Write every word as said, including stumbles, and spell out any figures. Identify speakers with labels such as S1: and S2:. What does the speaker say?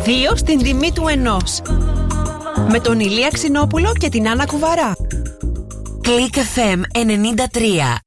S1: Δύο στην τιμή του ενός. Με τον Ηλία Ξινόπουλο και την Άννα Κουβαρά.
S2: Click εφ εμ ενενήντα τρία.